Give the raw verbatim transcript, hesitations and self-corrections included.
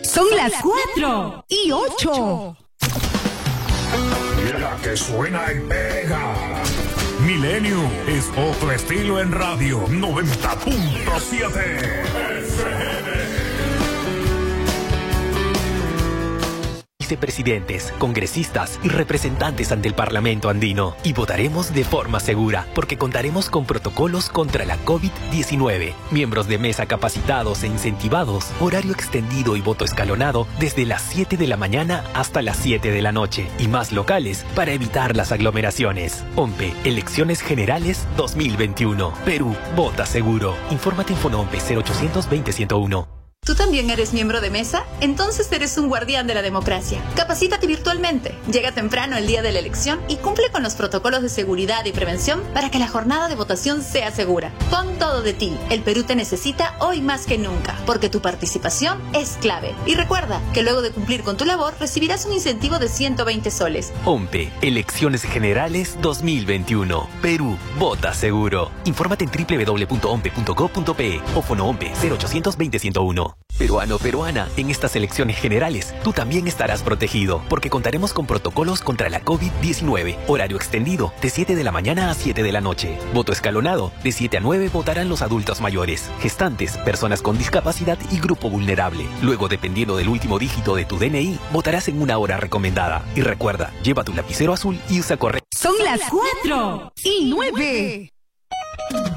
Son las cuatro y ocho. La que suena y pega. Milenio es otro estilo en radio. noventa punto siete F M. Vicepresidentes, congresistas y representantes ante el Parlamento andino. Y votaremos de forma segura, porque contaremos con protocolos contra la COVID diecinueve, miembros de mesa capacitados e incentivados, horario extendido y voto escalonado desde las siete de la mañana hasta las siete de la noche, y más locales para evitar las aglomeraciones. OMPE, Elecciones Generales dos mil veintiuno. Perú, vota seguro. Infórmate en Fonompe cero ochocientos veinte ciento uno. ¿Tú también eres miembro de mesa? Entonces eres un guardián de la democracia. Capacítate virtualmente. Llega temprano el día de la elección y cumple con los protocolos de seguridad y prevención para que la jornada de votación sea segura. Pon todo de ti. El Perú te necesita hoy más que nunca, porque tu participación es clave. Y recuerda que luego de cumplir con tu labor recibirás un incentivo de ciento veinte soles. OMPE, Elecciones Generales dos mil veintiuno. Perú, vota seguro. Infórmate en doble u doble u doble u punto ompe punto gob punto pe o Fonoompe cero ochocientos veinte ciento uno. Peruano, peruana, en estas elecciones generales, tú también estarás protegido, porque contaremos con protocolos contra la COVID diecinueve, horario extendido, de siete de la mañana a siete de la noche. Voto escalonado, de siete a nueve votarán los adultos mayores, gestantes, personas con discapacidad y grupo vulnerable. Luego, dependiendo del último dígito de tu D N I, votarás en una hora recomendada. Y recuerda, lleva tu lapicero azul y usa correcto. Son las cuatro y nueve.